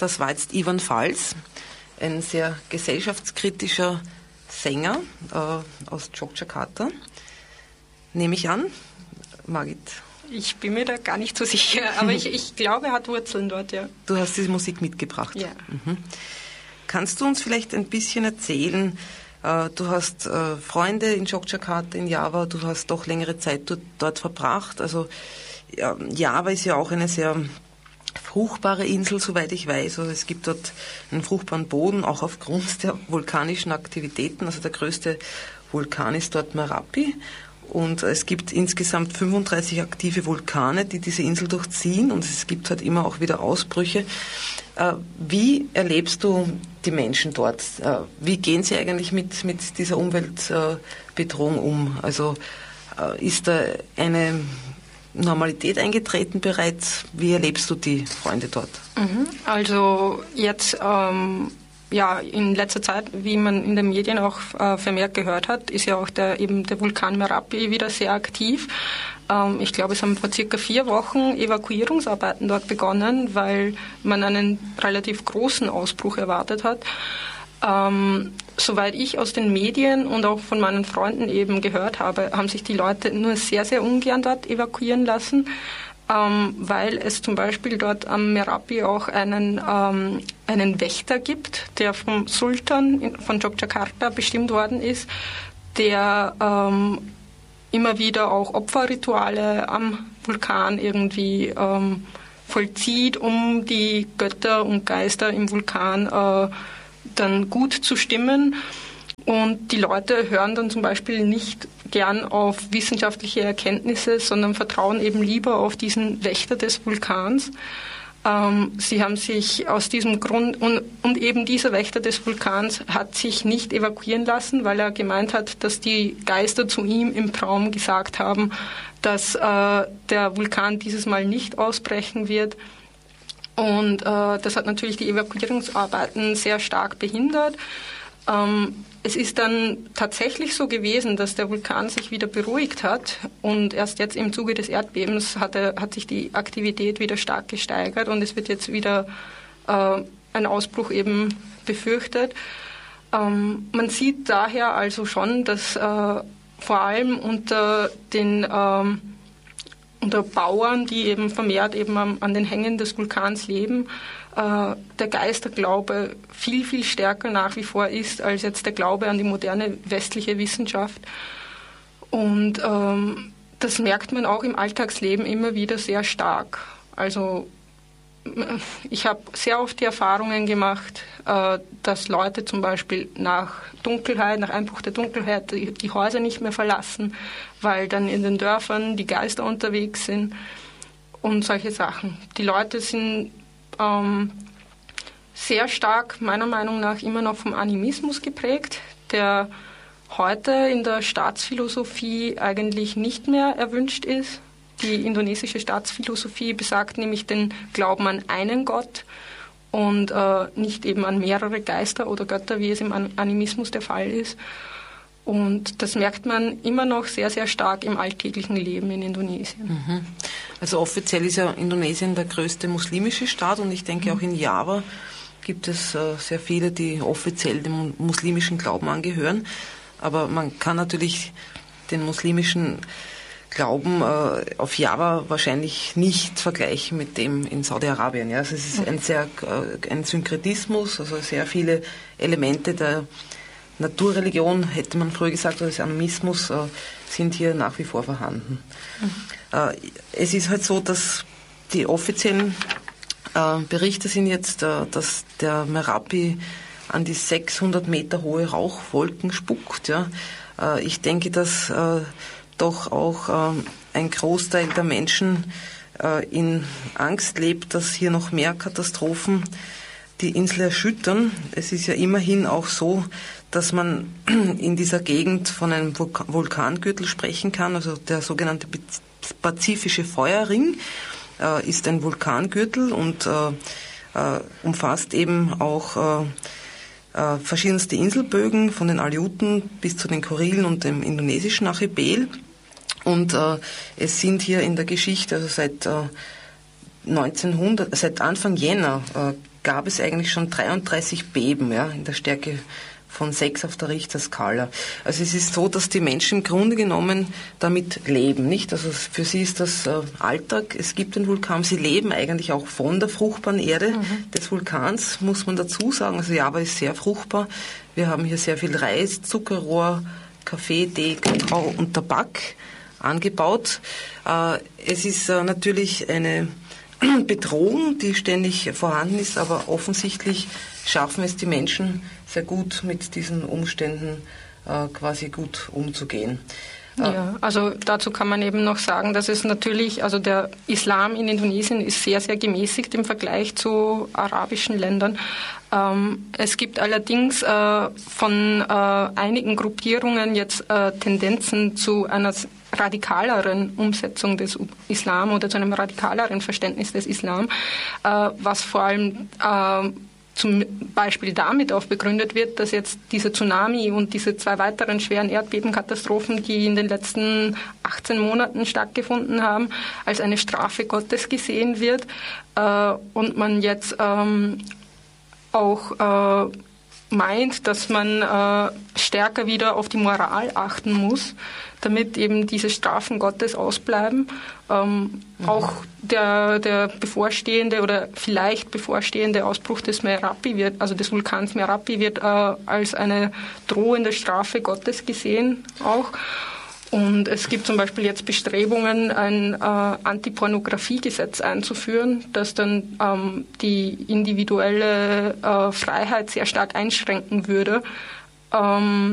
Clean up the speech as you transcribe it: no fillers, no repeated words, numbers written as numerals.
Das war jetzt Ivan Fals, ein sehr gesellschaftskritischer Sänger aus Jogjakarta, nehme ich an. Margit? Ich bin mir da gar nicht so sicher, aber ich glaube, er hat Wurzeln dort, ja. Du hast diese Musik mitgebracht? Ja. Mhm. Kannst du uns vielleicht ein bisschen erzählen, du hast Freunde in Jogjakarta, in Java, du hast doch längere Zeit dort verbracht. Also Java ist ja auch eine sehr fruchtbare Insel, soweit ich weiß. Also es gibt dort einen fruchtbaren Boden, auch aufgrund der vulkanischen Aktivitäten. Also der größte Vulkan ist dort Merapi. Und es gibt insgesamt 35 aktive Vulkane, die diese Insel durchziehen. Und es gibt halt immer auch wieder Ausbrüche. Wie erlebst du die Menschen dort? Wie gehen sie eigentlich mit dieser Umweltbedrohung um? Also ist da eine Normalität eingetreten bereits? Wie erlebst du die Freunde dort? Also jetzt, in letzter Zeit, wie man in den Medien auch vermehrt gehört hat, ist ja auch der Vulkan Merapi wieder sehr aktiv. Ich glaube, es haben vor circa 4 Wochen Evakuierungsarbeiten dort begonnen, weil man einen relativ großen Ausbruch erwartet hat. Soweit ich aus den Medien und auch von meinen Freunden eben gehört habe, haben sich die Leute nur sehr, sehr ungern dort evakuieren lassen, weil es zum Beispiel dort am Merapi auch einen Wächter gibt, der vom Sultan von Jogjakarta bestimmt worden ist, der immer wieder auch Opferrituale am Vulkan irgendwie vollzieht, um die Götter und Geister im Vulkan dann gut zu stimmen. Und die Leute hören dann zum Beispiel nicht gern auf wissenschaftliche Erkenntnisse, sondern vertrauen eben lieber auf diesen Wächter des Vulkans. Sie haben sich aus diesem Grund, und eben dieser Wächter des Vulkans hat sich nicht evakuieren lassen, weil er gemeint hat, dass die Geister zu ihm im Traum gesagt haben, dass der Vulkan dieses Mal nicht ausbrechen wird. Und das hat natürlich die Evakuierungsarbeiten sehr stark behindert. Es ist dann tatsächlich so gewesen, dass der Vulkan sich wieder beruhigt hat und erst jetzt im Zuge des Erdbebens hat sich die Aktivität wieder stark gesteigert und es wird jetzt wieder ein Ausbruch eben befürchtet. Man sieht daher also schon, dass vor allem unter Bauern, die eben vermehrt eben an den Hängen des Vulkans leben, der Geisterglaube viel, viel stärker nach wie vor ist als jetzt der Glaube an die moderne westliche Wissenschaft. Und das merkt man auch im Alltagsleben immer wieder sehr stark. Also ich habe sehr oft die Erfahrungen gemacht, dass Leute zum Beispiel nach Einbruch der Dunkelheit, die Häuser nicht mehr verlassen, weil dann in den Dörfern die Geister unterwegs sind und solche Sachen. Die Leute sind sehr stark, meiner Meinung nach, immer noch vom Animismus geprägt, der heute in der Staatsphilosophie eigentlich nicht mehr erwünscht ist. Die indonesische Staatsphilosophie besagt nämlich den Glauben an einen Gott und nicht eben an mehrere Geister oder Götter, wie es im Animismus der Fall ist. Und das merkt man immer noch sehr, sehr stark im alltäglichen Leben in Indonesien. Also offiziell ist ja Indonesien der größte muslimische Staat und ich denke auch in Java gibt es sehr viele, die offiziell dem muslimischen Glauben angehören. Aber man kann natürlich den muslimischen Glauben auf Java wahrscheinlich nicht vergleichen mit dem in Saudi-Arabien. Ja? Also es ist ein Synkretismus, also sehr viele Elemente der Naturreligion, hätte man früher gesagt, oder des Animismus, sind hier nach wie vor vorhanden. Es ist halt so, dass die offiziellen Berichte sind jetzt, dass der Merapi an die 600 Meter hohe Rauchwolken spuckt. Ja. Ich denke, dass doch auch ein Großteil der Menschen in Angst lebt, dass hier noch mehr Katastrophen die Insel erschüttern. Es ist ja immerhin auch so, dass man in dieser Gegend von einem Vulkangürtel sprechen kann. Also der sogenannte Pazifische Feuerring ist ein Vulkangürtel und umfasst eben auch verschiedenste Inselbögen, von den Aleuten bis zu den Kurilen und dem indonesischen Archipel. Und es sind hier in der Geschichte, also seit seit Anfang Jänner gab es eigentlich schon 33 Beben, ja, in der Stärke von 6 auf der Richterskala. Also es ist so, dass die Menschen im Grunde genommen damit leben, nicht? Also für sie ist das Alltag, es gibt den Vulkan, sie leben eigentlich auch von der fruchtbaren Erde des Vulkans, muss man dazu sagen. Also Java ist sehr fruchtbar. Wir haben hier sehr viel Reis, Zuckerrohr, Kaffee, Tee, Kakao und Tabak angebaut. Es ist natürlich eine Bedrohung, die ständig vorhanden ist, aber offensichtlich schaffen es die Menschen sehr gut, mit diesen Umständen quasi gut umzugehen. Ja, also dazu kann man eben noch sagen, dass es natürlich, also der Islam in Indonesien ist sehr, sehr gemäßigt im Vergleich zu arabischen Ländern. Es gibt allerdings von einigen Gruppierungen jetzt Tendenzen zu einer radikaleren Umsetzung des Islam oder zu einem radikaleren Verständnis des Islam, was vor allem zum Beispiel damit auch begründet wird, dass jetzt dieser Tsunami und diese 2 weiteren schweren Erdbebenkatastrophen, die in den letzten 18 Monaten stattgefunden haben, als eine Strafe Gottes gesehen wird und man jetzt auch meint, dass man stärker wieder auf die Moral achten muss, damit eben diese Strafen Gottes ausbleiben. Auch der bevorstehende oder vielleicht bevorstehende Ausbruch des Merapi des Vulkans Merapi wird als eine drohende Strafe Gottes gesehen auch. Und es gibt zum Beispiel jetzt Bestrebungen, ein Antipornografiegesetz einzuführen, das dann die individuelle Freiheit sehr stark einschränken würde.